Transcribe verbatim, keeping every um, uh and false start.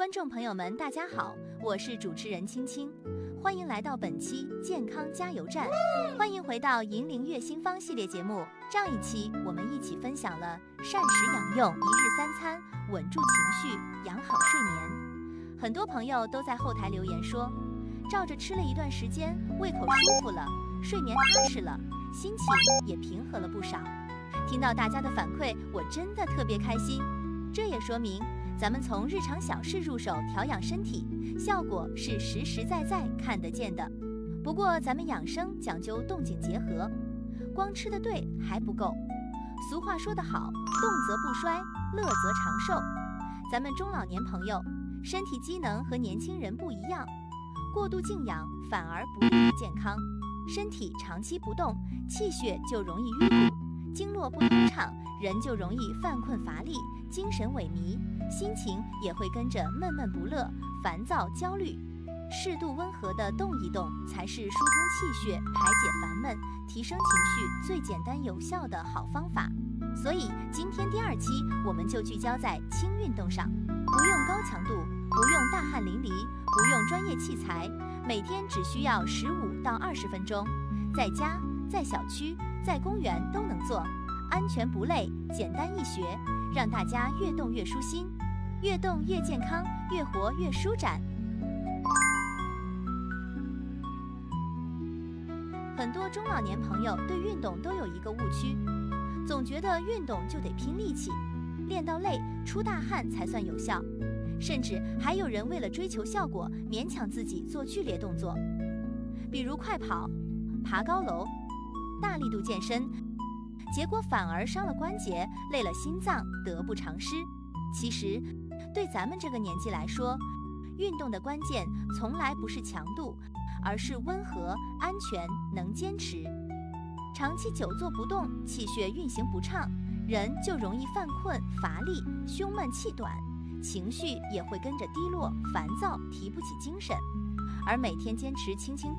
观众朋友们，大家好，我是主持人青青，欢迎来到本期健康加油站，欢迎回到银铃月心方系列节目。上一期我们一起分享了膳食养用、一日三餐、稳住情绪、养好睡眠。很多朋友都在后台留言说，照着吃了一段时间，胃口舒服了，睡眠踏实了，心情也平和了不少。听到大家的反馈，我真的特别开心。这也说明咱们从日常小事入手调养身体，效果是实实在在看得见的。不过咱们养生讲究动静结合，光吃得对还不够。俗话说得好，动则不衰，乐则长寿。咱们中老年朋友身体机能和年轻人不一样，过度静养反而不利于健康。身体长期不动，气血就容易淤堵，经络不通畅，人就容易犯困乏力，精神萎靡，心情也会跟着闷闷不乐，烦躁焦虑。适度温和的动一动，才是疏通气血、排解烦闷、提升情绪最简单有效的好方法。所以今天第二期我们就聚焦在轻运动上，不用高强度，不用大汗淋漓，不用专业器材，每天只需要十五到二十分钟，在家、在小区、在公园都能做，安全不累，简单易学，让大家越动越舒心，越动越健康，越活越舒展。很多中老年朋友对运动都有一个误区，总觉得运动就得拼力气，练到累出大汗才算有效，甚至还有人为了追求效果勉强自己做剧烈动作，比如快跑、爬高楼、大力度健身，结果反而伤了关节，累了心脏，得不偿失。其实对咱们这个年纪来说，运动的关键从来不是强度，而是温和、安全、能坚持。长期久坐不动，气血运行不畅，人就容易犯困、乏力、胸闷气短，情绪也会跟着低落、烦躁，提不起精神。而每天坚持轻轻